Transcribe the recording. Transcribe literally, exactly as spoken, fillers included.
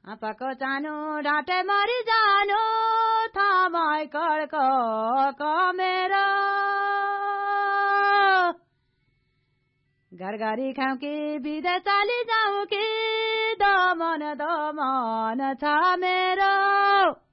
आपाको चानो डाँटे मरि जानो थामाई कड्को कमेरो घरघरी खाऊ कि बिदा चाली जाऊ कि दमन दमन छ मेरो